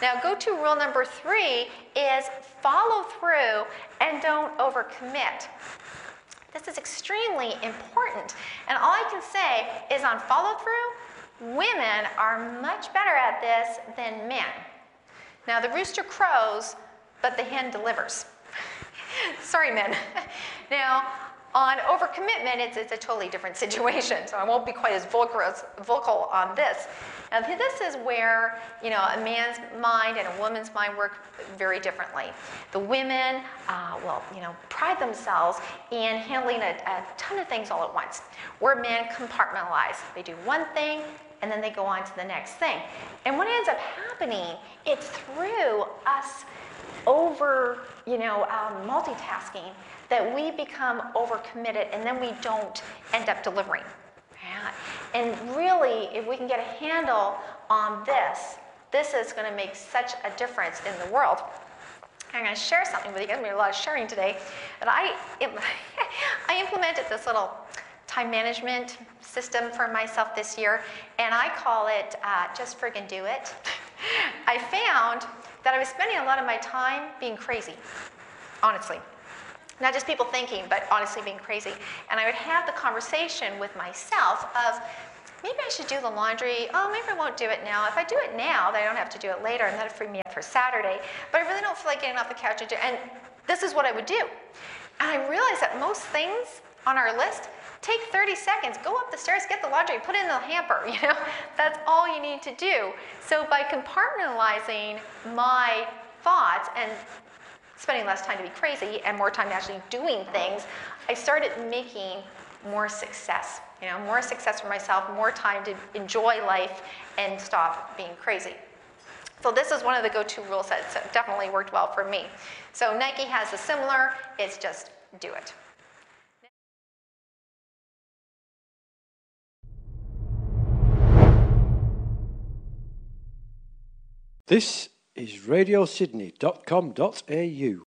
Now, go-to rule number 3 is follow through and don't overcommit. This is extremely important. And all I can say is on follow through, women are much better at this than men. Now, the rooster crows, but the hen delivers. Sorry, men. Now, on overcommitment, it's a totally different situation, so I won't be quite as vocal on this. Now, this is where, a man's mind and a woman's mind work very differently. The women will, pride themselves in handling a ton of things all at once, where men compartmentalize. They do one thing, and then they go on to the next thing. And what ends up happening, it's through us multitasking that we become overcommitted, and then we don't end up delivering. Yeah. And really, if we can get a handle on this, this is going to make such a difference in the world. I'm going to share something with you. There's going to be a lot of sharing today. But I implemented this little time management system for myself this year, and I call it Just Friggin' Do It. I found that I was spending a lot of my time being crazy, honestly. Not just people thinking, but honestly being crazy. And I would have the conversation with myself of, maybe I should do the laundry. Oh, maybe I won't do it now. If I do it now, then I don't have to do it later, and that'll free me up for Saturday. But I really don't feel like getting off the couch and do it. And this is what I would do. And I realized that most things on our list take 30 seconds. Go up the stairs, get the laundry, put it in the hamper. That's all you need to do. So by compartmentalizing my thoughts and spending less time to be crazy and more time actually doing things, I started making more success. More success for myself, more time to enjoy life and stop being crazy. So this is one of the go-to rules that's definitely worked well for me. So Nike has a similar, it's just do it. This is radiosydney.com.au.